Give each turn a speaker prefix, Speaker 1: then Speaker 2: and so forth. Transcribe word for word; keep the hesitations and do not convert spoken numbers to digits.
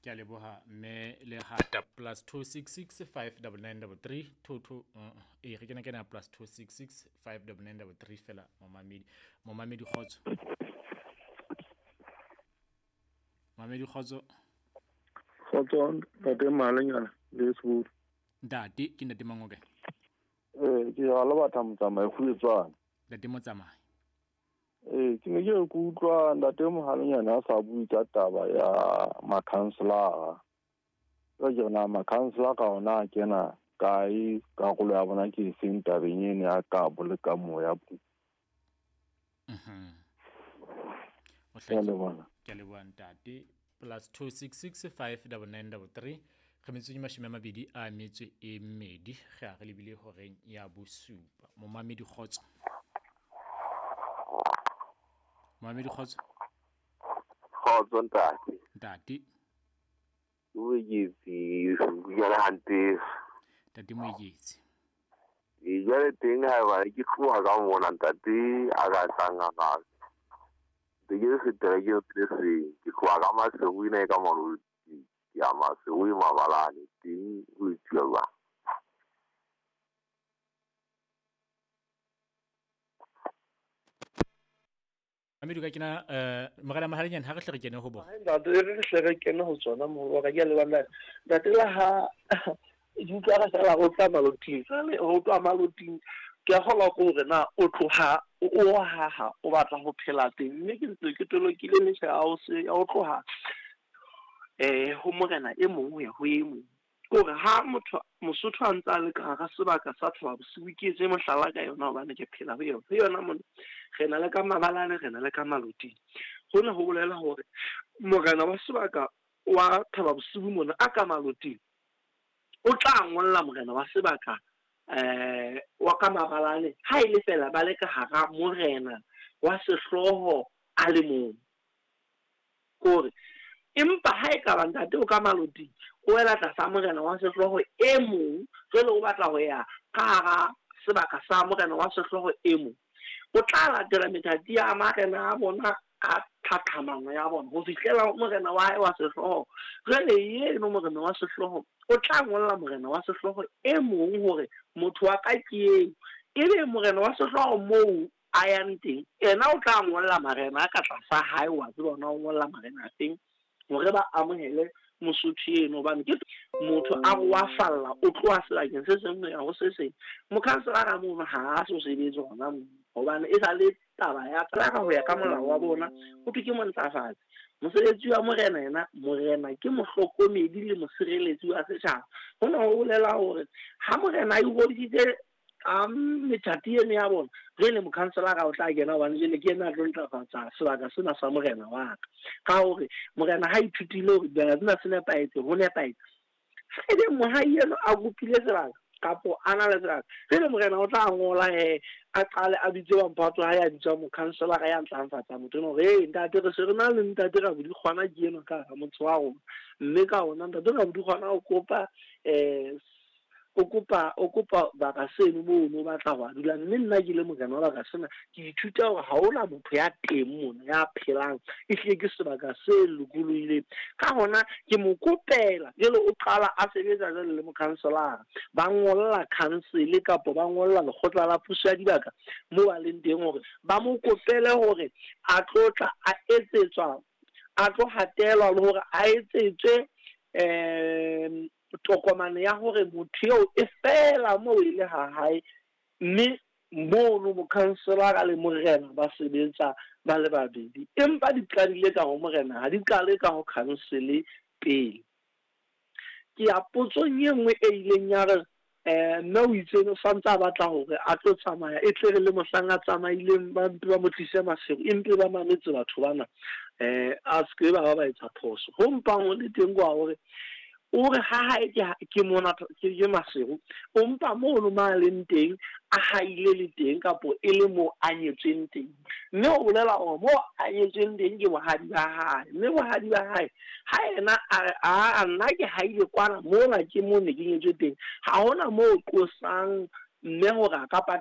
Speaker 1: ke a leboga mme le gata plus two six six five double nine double three two two e re kena kena plus two six six five double nine double three fela momamedi momamedi khotso momamedi khotso
Speaker 2: khotso tate malanyana le sbu
Speaker 1: ndati ke ndati mangoke
Speaker 2: eh ke ya le batla motsamai go etswana
Speaker 1: ndati motsamai
Speaker 2: eh ke ne ke go utlwa ndate mohalanyana a sa bui ka taba ya makhansela ga jona makhansela ka ona kena kai ka go ya bona ke seng tabeng ene ya ka bole ka moya bu
Speaker 1: mhm o hlale ke le bua ntate plus two six six five double nine double three re metse ke mashime mabedi a metse e mmedi ga re lebile horeng ya bosupa momamedi khotso momamedi khotso
Speaker 3: khotso ntate
Speaker 1: ntate
Speaker 3: o yitsi ya hante
Speaker 1: ntate mo yitsi
Speaker 3: e jare teng ha ba ke tloa ka mona ntate a ga tsanga ga de ke se tere ke se ke tloa ka ma se o ine ka mo ya ma se o ma balane ting o tswa
Speaker 1: Amidu ka kena eh magana mahalanyana ha re hle re kene ho bona
Speaker 4: nda re re hle re kene ho tsona mo ga ke le bana nda tla ha di ka ga la go tla maloting le go tla maloting ke a gola go re na o tloha o ha ha o batla go phela teng mme ke ntse ke tolokile le sa o se o tloha eh ho morena e mongwe ya ho e mongwe gore ha motho mosotho a ntse le ka ga sebaka sa tloa bosibu ke tse mohlala ka yona ba ne ke phela ho yona yona mo re na le ka mabalane re na le ka maloting gona go bolela gore morena wa sebaka wa thaba bosibu mona a ka maloting o tla ngolla morena wa sebaka eh wa ka mabalane ha ile fela ba le ka hara morena wa sehloho a le mong gore empa ha e ka ba ntate o ka maloting o ela tla sa morena wa sehloho e mong jole o batla go ya ka hara sebaka sa morena wa sehloho e mong o tla latela methati ya marena a bona ka tlhatlhamano ya bona go fihlela morena wa hae wa sehloho jole ye no morena wa sehloho o tla ngolla morena wa sehloho e mong hore motho wa ka ke eo ebe morena wa sehloho moo a yang teng ena o tla ngolla marena ka tlasa hae wa tseba ona o ngolla marena teng hore ba amohele mosotho eno ba ke motho a wa falla o tloa selakeng se sengwe ya go se seng mokhanselara mo ha se se betse gona hobane e sa le taba ya tla ga ho ya ka molao wa bona o tike mo ntsafatse mosebetsi wa morena ena morena ke mohlokomedi le mosireletsi wa setjhaba hona ho bolela hore ha morena a igodisitse a methati ene ya bona re le mokhanselara o tla kena hobane jele ke ena tlo ntlafatsa sebaka sena sa morena wa ka hore morena ha ithutile hore ba tsena se nepaetse ho nepaetse ha ebe mohai eno a gopile sebaka kapo ana le sebaka re le morena o tla ngola he a qale a bitse ba mphatso ha ya bitsa mokhanselara ya ntlafatsa motho no re ntate re se re na le ntate ra bodi kgwana ke eno ka motho wa rona mme ka ona ntate ra bodi kgwana o kopa eh o kopa o kopa ba ka seno mo no ba tla wa dula mme nna ke le morena wa ka sena ke ithuta hore ha ona motho ya teng mona ya phelang e hle ke sebaka se lokuloile ka hona ke mo kopela le o qala a sebetsa le le mokhanselara ba ngolla council kapo ba ngolla le khotla la puso ya dibaka mo ba leng teng hore ba mo kopele hore a tlotla a etsetswa a tlo hatelwa le hore a etsetswe eh tokomane ya hore motho eo e fela mo ile ha hae mme mo no mokhanselara le morena ba sebetsa ba le babedi empa di qadile ka ho morena ha di qale ka ho council pele ke a potso nyengwe e ileng ya re eh no itse no santsa batla hore a tlo tsamaya e tle le mohlanga tsamaileng ba ba motlise masego empe ba mametse batho bana eh a se ba ba etsa phoso ho mpa mo le teng kwa hore o re ha ha ke mona ke ke masego o mpa mo no ma le teng a haile le teng kapo e le mo a nyetseng teng mme o bolela o mo a nyetseng teng ke bohadi ba hae mme bohadi ba hae ha ena a nna ke haile kwana mo la ke mo ne ke nyetswe teng ha hona mo o qosang mme hore a ka